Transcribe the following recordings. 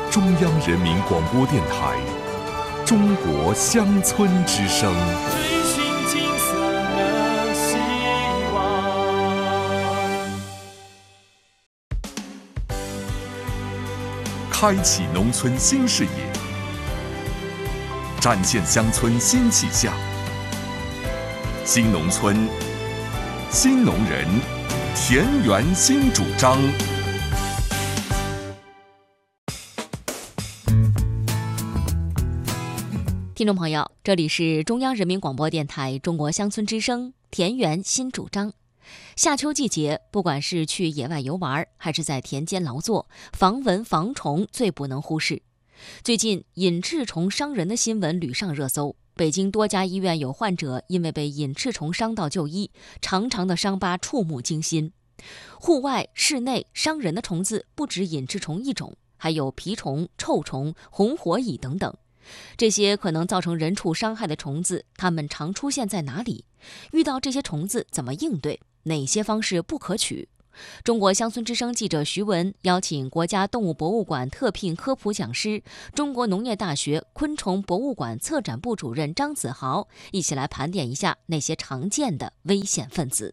中央人民广播电台中国乡村之声， 追寻金色的希望， 开启农村新视野，展现乡村新气象。新农村，新农人，田园新主张。 听众朋友，这里是中央人民广播电台中国乡村之声田园新主张。夏秋季节，不管是去野外游玩，还是在田间劳作，防蚊防虫最不能忽视。最近隐翅虫伤人的新闻屡上热搜，北京多家医院有患者因为被隐翅虫伤到就医，长长的伤疤触目惊心。户外、室内伤人的虫子不止隐翅虫一种，还有蜱虫、臭虫、红火蚁等等。这些可能造成人畜伤害的虫子，它们常出现在哪里？遇到这些虫子怎么应对？哪些方式不可取？中国乡村之声记者徐文邀请国家动物博物馆特聘科普讲师、中国农业大学昆虫博物馆策展部主任张子豪，一起来盘点一下那些常见的危险分子。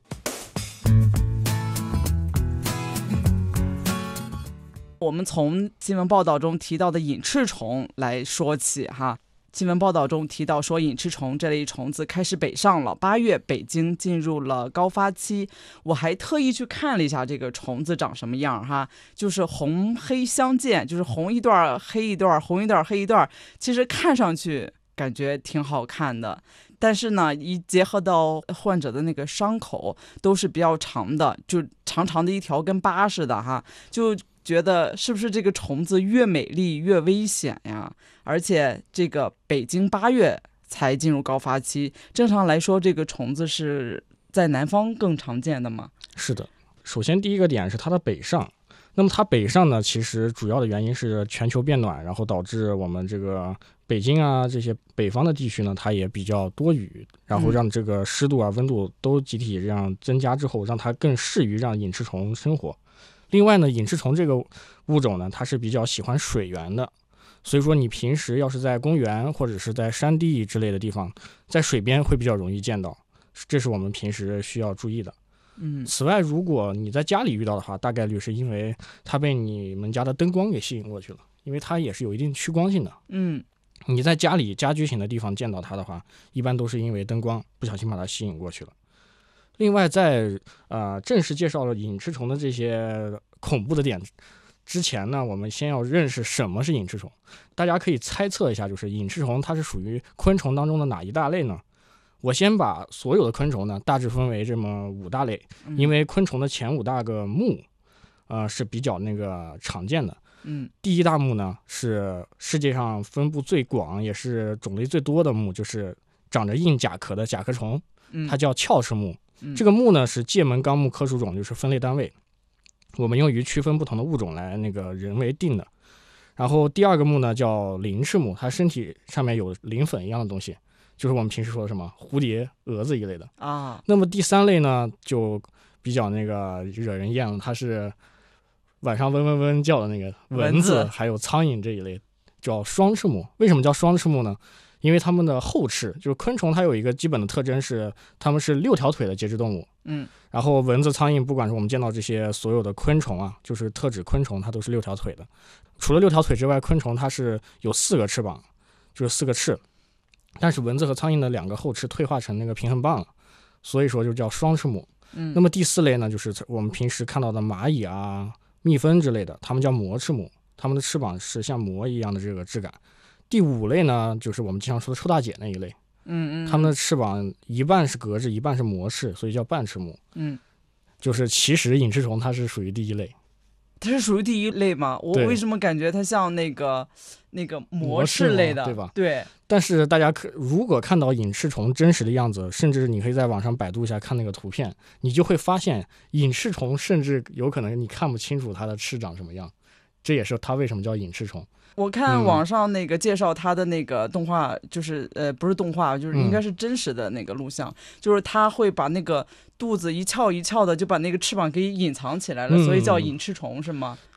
我们从新闻报道中提到的隐翅虫来说起哈。新闻报道中提到说，隐翅虫这类虫子开始北上了，8月北京进入了高发期。我还特意去看了一下这个虫子长什么样哈，就是红黑相间，就是红一段黑一段，红一段黑一段，其实看上去感觉挺好看的。但是呢，一结合到患者的那个伤口都是比较长的，就长长的一条跟疤似的哈，就觉得是不是这个虫子越美丽越危险呀？而且这个北京8月才进入高发期，正常来说这个虫子是在南方更常见的吗？ 是的，首先第一个点是它的北上。那么它北上呢，其实主要的原因是全球变暖，然后导致我们这个北京啊这些北方的地区呢，它也比较多雨，然后让这个湿度啊温度都集体这样增加之后，让它更适于让隐翅虫生活。另外呢，隐翅虫这个物种呢，它是比较喜欢水源的，所以说你平时要是在公园或者是在山地之类的地方，在水边会比较容易见到，这是我们平时需要注意的。此外，如果你在家里遇到的话，大概率是因为它被你们家的灯光给吸引过去了，因为它也是有一定趋光性的。你在家里家居型的地方见到它的话，一般都是因为灯光不小心把它吸引过去了。另外，在正式介绍了隐翅虫的这些恐怖的点之前呢，我们先要认识什么是隐翅虫。大家可以猜测一下，就是隐翅虫它是属于昆虫当中的哪一大类呢？我先把所有的昆虫呢大致分为这么5大类，因为昆虫的前5大个目，是比较那个常见的。第一大目呢是世界上分布最广也是种类最多的目，就是长着硬甲壳的甲壳虫，它叫鞘翅目。这个目呢是界门纲目科属种，就是分类单位，我们用于区分不同的物种来那个人为定的。然后第二个目呢叫鳞翅目，它身体上面有鳞粉一样的东西，就是我们平时说的什么蝴蝶、蛾子一类的啊。那么第3类呢就比较那个惹人厌了，它是晚上嗡嗡嗡叫的那个蚊子还有苍蝇这一类，叫双翅目。为什么叫双翅目呢？因为它们的后翅，就是昆虫它有一个基本的特征是它们是6条腿的节肢动物。然后蚊子、苍蝇，不管是我们见到这些所有的昆虫啊，就是特指昆虫，它都是6条腿的。除了6条腿之外，昆虫它是有4个翅膀，就是4个翅。但是蚊子和苍蝇的2个后翅退化成那个平衡棒了，所以说就叫双翅目。那么第4类呢，就是我们平时看到的蚂蚁啊、蜜蜂之类的，它们叫膜翅目，它们的翅膀是像膜一样的这个质感。第5类呢，就是我们经常说的臭大姐那一类，它们的翅膀一半是格质，一半是膜翅，所以叫半翅目。就是其实隐翅虫它是属于第1类。 它是属于第1类吗？我为什么感觉它像那个膜翅类的， 对吧？ 对。 但是大家如果看到隐翅虫真实的样子，甚至你可以在网上百度一下看那个图片，你就会发现隐翅虫甚至有可能你看不清楚它的翅长什么样，这也是它为什么叫隐翅虫。 我看网上那个介绍它的那个动画，就是不是动画，就是应该是真实的那个录像，就是它会把那个肚子一翘一翘的，就把那个翅膀给隐藏起来了，所以叫隐翅虫是吗？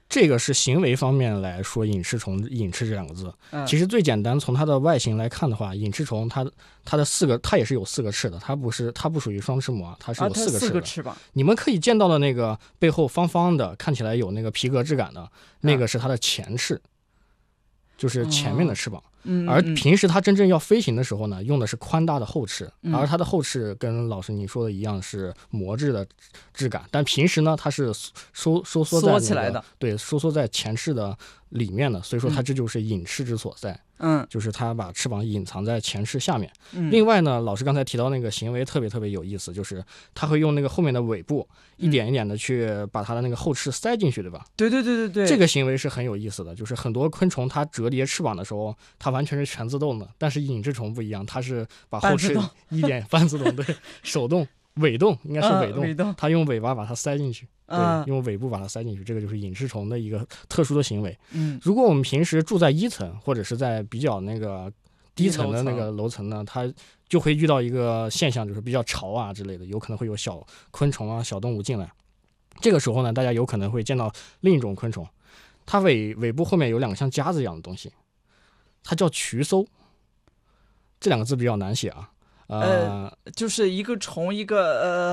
这个是行为方面来说隐翅虫，隐翅这两个字，其实最简单，从它的外形来看的话，隐翅虫它的它也是有4个翅的，它不属于双翅目，它是有4个翅膀。你们可以见到的那个背后方方的，看起来有那个皮革质感的，那个是它的前翅，就是前面的翅膀。而平时它真正要飞行的时候呢，用的是宽大的后翅，而它的后翅跟老师你说的一样是膜质的质感，但平时呢它是收缩在起来的， 对，收缩在前翅的里面的，所以说它这就是隐翅之所在。就是它把翅膀隐藏在前翅下面。另外呢，老师刚才提到那个行为特别有意思，就是它会用那个后面的尾部一点一点的去把它的那个后翅塞进去，对吧？ 对， 这个行为是很有意思的，就是很多昆虫它折叠翅膀的时候，它完全是全自动的，但是隐翅虫不一样，它是把后翅一点半自动，对，手动。尾动应该是尾动，它用尾巴把它塞进去，对，用尾部把它塞进去，这个就是隐翅虫的一个特殊的行为。如果我们平时住在1层或者是在比较那个低层的那个楼层呢，它就会遇到一个现象，就是比较潮啊之类的，有可能会有小昆虫啊、小动物进来。这个时候呢，大家有可能会见到另一种昆虫，它尾部后面有2个像夹子一样的东西，它叫渠搜。这2个字比较难写啊。 就是一个虫一个